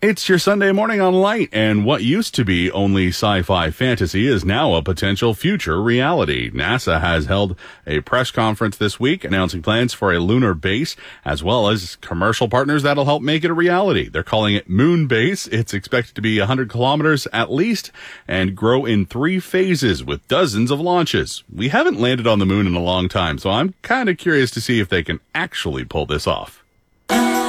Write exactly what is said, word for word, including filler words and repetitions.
It's your Sunday morning on Light, and what used to be only sci-fi fantasy is now a potential future reality. NASA has held a press conference this week announcing plans for a lunar base, as well as commercial partners that'll help make it a reality. They're calling it Moon Base. It's expected to be one hundred kilometers at least and grow in three phases with dozens of launches. We haven't landed on the moon in a long time, so I'm kind of curious to see if they can actually pull this off.